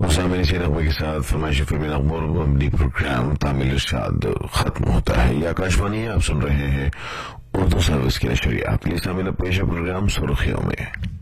मुसामिन नगमे के साथ फरमाइशी फिल्म अखबार मबनी प्रोग्राम तामिल इरशाद खत्म होता है। ये आकाशवाणी है, आप सुन रहे हैं उर्दू सर्विस की नशरिया। प्लीज शामिल पेश प्रोग्राम सुर्खियों में।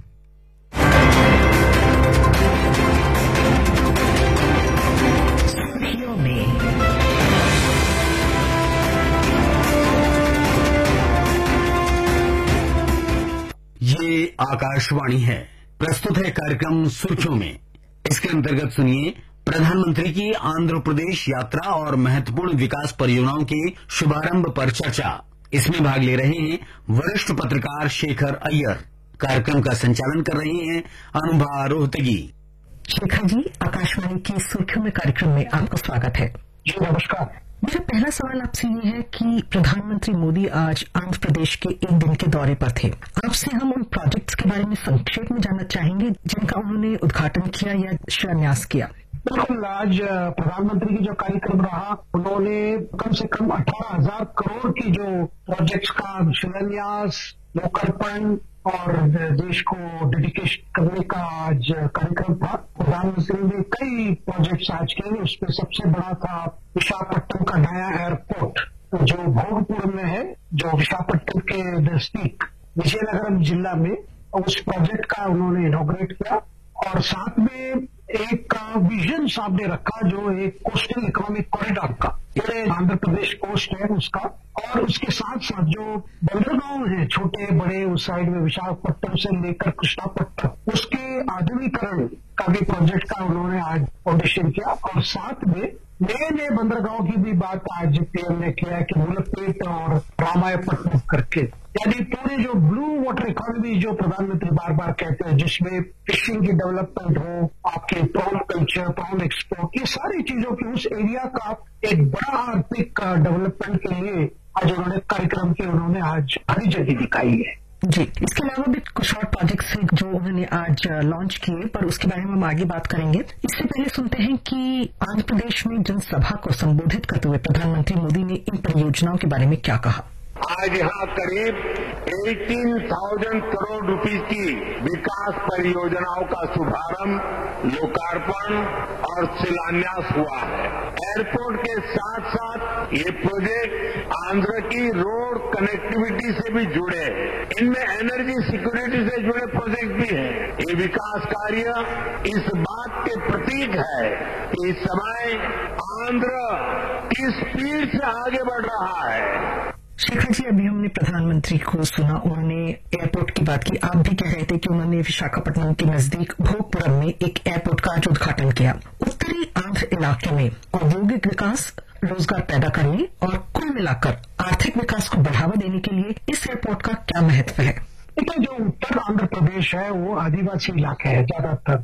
ये आकाशवाणी है, प्रस्तुत है कार्यक्रम सुर्खियों में। इसके अंतर्गत सुनिए प्रधानमंत्री की आंध्र प्रदेश यात्रा और महत्वपूर्ण विकास परियोजनाओं के शुभारंभ पर चर्चा। इसमें भाग ले रहे हैं वरिष्ठ पत्रकार शेखर अय्यर। कार्यक्रम का संचालन कर रही हैं अनुभा रोहतगी। शेखर जी, आकाशवाणी की सुर्खियों में कार्यक्रम में आपका स्वागत है। जी नमस्कार। मेरा पहला सवाल आपसे ये है कि प्रधानमंत्री मोदी आज आंध्र प्रदेश के एक दिन के दौरे पर थे। आपसे हम उन प्रोजेक्ट्स के बारे में संक्षेप में जानना चाहेंगे जिनका उन्होंने उद्घाटन किया या शिलान्यास किया। बिल्कुल, आज प्रधानमंत्री की जो कार्यक्रम रहा, उन्होंने कम से कम 18,000 करोड़ की जो प्रोजेक्ट्स का शिलान्यास, लोकार्पण और देश को डेडिकेशन करने का आज कार्यक्रम था। प्रधानमंत्री ने कई प्रोजेक्ट्स आज किए, उसमें सबसे बड़ा था विशाखापट्टनम का नया एयरपोर्ट जो भोगपुर में है, जो विशाखापट्टनम के नजदीक विजयनगरम जिला में। उस प्रोजेक्ट का उन्होंने इनॉग्रेट किया और साथ में एक विजन सामने रखा जो एक कोस्टल इकोनॉमिक कॉरिडोर का, पूरे आंध्र प्रदेश कोस्ट है उसका, और उसके साथ साथ जो बंदरगांव है छोटे बड़े उस साइड में विशाखापट्टनम से लेकर कृष्णापट्टनम, उसके आधुनिकीकरण का भी प्रोजेक्ट का उन्होंने आज फाउंडेशन किया। और साथ में नए नए बंदरगांव की भी बात आज पीएम ने किया कि मुलपेट और रामायपट्टनम करके, यानी पूरे जो ब्लू वाटर इकोनॉमी जो प्रधानमंत्री बार बार कहते हैं, जिसमें फिशिंग की डेवलपमेंट हो, आपके प्रॉन कल्चर, प्रॉन एक्सपोर्ट, ये सारी चीजों की उस एरिया का एक बड़ा आर्थिक डेवलपमेंट के लिए आज उन्होंने कार्यक्रम के उन्होंने आज हरी झंडी दिखाई है। जी, इसके अलावा भी कुछ और प्रोजेक्ट्स हैं जो उन्होंने आज लॉन्च किए, पर उसके बारे में हम आगे बात करेंगे। इससे पहले सुनते हैं कि आंध्र प्रदेश में जनसभा को संबोधित करते हुए प्रधानमंत्री मोदी ने इन परियोजनाओं के बारे में क्या कहा। आज यहाँ करीब 18,000 करोड़ रुपए की विकास परियोजनाओं का शुभारंभ, लोकार्पण और शिलान्यास हुआ है। एयरपोर्ट के साथ साथ ये प्रोजेक्ट आंध्र की रोड कनेक्टिविटी से भी जुड़े हैं। इनमें एनर्जी सिक्योरिटी से जुड़े प्रोजेक्ट भी हैं। ये विकास कार्य इस बात के प्रतीक है कि इस समय आंध्र किस स्पीड से आगे बढ़ रहा है। शेखर जी, अभी हमने प्रधानमंत्री को सुना, उन्होंने एयरपोर्ट की बात की। आप भी कह रहे थे कि उन्होंने विशाखापट्टनम के नजदीक भोगपुरम में एक एयरपोर्ट का आज उद्घाटन किया। उत्तरी आंध्र इलाके में औद्योगिक विकास, रोजगार पैदा करने और कुल मिलाकर आर्थिक विकास को बढ़ावा देने के लिए इस एयरपोर्ट का क्या महत्व है? देखिए, जो उत्तर आंध्र प्रदेश है वो आदिवासी इलाका है ज्यादातर,